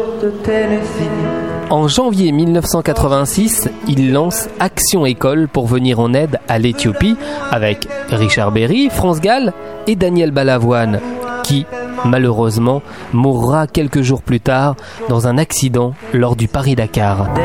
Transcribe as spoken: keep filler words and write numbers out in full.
En janvier mille neuf cent quatre-vingt-six, il lance Action École pour venir en aide à l'Éthiopie avec Richard Berry, France Gall et Daniel Balavoine, qui, malheureusement, mourra quelques jours plus tard dans un accident lors du Paris-Dakar.